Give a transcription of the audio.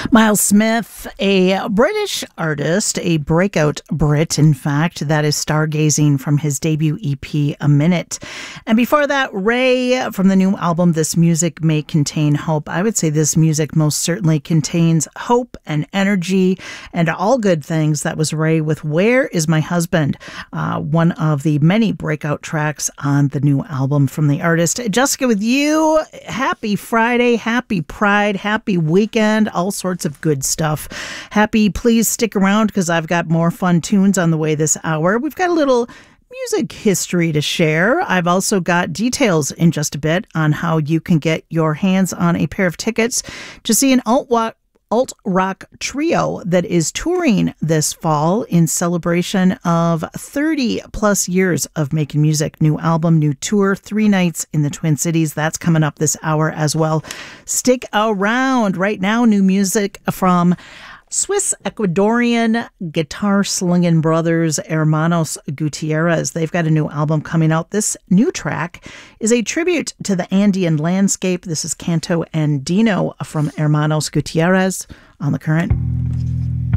Miles Smith, a British artist, a breakout Brit, in fact, that is stargazing from his debut EP, A Minute. And before that, Ray from the new album, This Music May Contain Hope. I would say this music most certainly contains hope and energy and all good things. That was Ray with Where Is My Husband, one of the many breakout tracks on the new album from the artist. Jessica with you. Happy Friday, happy Pride, happy weekend, all sorts of good stuff. Happy, please stick around because I've got more fun tunes on the way this hour. We've got a little music history to share. I've also got details in just a bit on how you can get your hands on a pair of tickets to see an alt-rock trio that is touring this fall in celebration of 30 plus years of making music. New album, new tour, 3 nights in the Twin Cities. That's coming up this hour as well. Stick around. Right now, new music from Swiss-Ecuadorian guitar-slinging brothers Hermanos Gutierrez. They've got a new album coming out. This new track is a tribute to the Andean landscape. This is Canto Andino from Hermanos Gutierrez on The Current.